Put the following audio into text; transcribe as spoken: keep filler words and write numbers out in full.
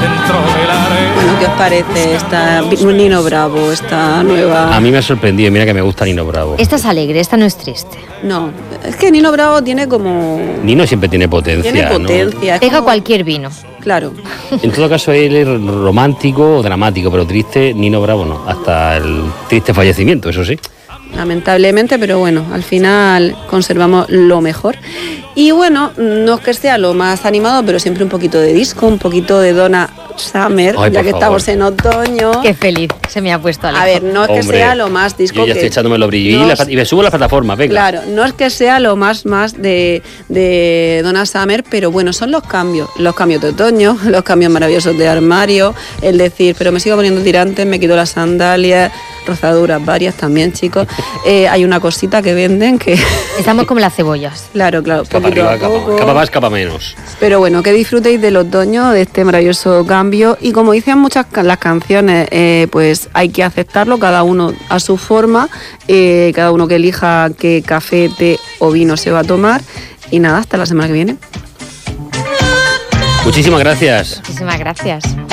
Bueno, ¿qué os parece esta Nino Bravo, esta nueva? A mí me ha sorprendido, mira que me gusta Nino Bravo. Esta es alegre, esta no es triste. No, es que Nino Bravo tiene como... Nino siempre tiene potencia, Tiene potencia. ¿no? Es Deja como... cualquier vino. Claro. En todo caso él es romántico o dramático, pero triste Nino Bravo no, hasta el triste fallecimiento, eso sí. Lamentablemente, pero bueno, al final conservamos lo mejor. Y bueno, no es que sea lo más animado, pero siempre un poquito de disco, un poquito de Donna Summer, Ay, ya que favor. estamos en otoño. Qué feliz se me ha puesto Alejo. A ver, no es que Hombre, sea lo más disco yo ya que... estoy echándome los brillos no y, es- la, y me subo a la plataforma, venga. Claro, no es que sea lo más más de, de Donna Summer, pero bueno, son los cambios, los cambios de otoño, los cambios maravillosos de armario, el decir, pero me sigo poniendo tirantes, me quito las sandalias, rozaduras varias también, chicos. Eh, hay una cosita que venden que... Estamos como las cebollas. Claro, claro, Capa poquito arriba, a capa, poco. capa más, capa menos. Pero bueno, que disfrutéis del otoño, de este maravilloso cambio. Y como dicen muchas ca- las canciones, eh, pues hay que aceptarlo, cada uno a su forma, eh, cada uno que elija qué café, té o vino se va a tomar. Y nada, hasta la semana que viene. Muchísimas gracias. Muchísimas gracias.